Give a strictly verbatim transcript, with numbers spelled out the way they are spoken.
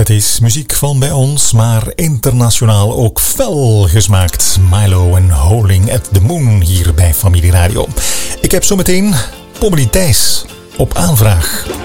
Het is muziek van bij ons, maar internationaal ook fel gesmaakt. Milo en Howling at the Moon hier bij Familie Radio. Ik heb zometeen Pommelie Thijs op aanvraag.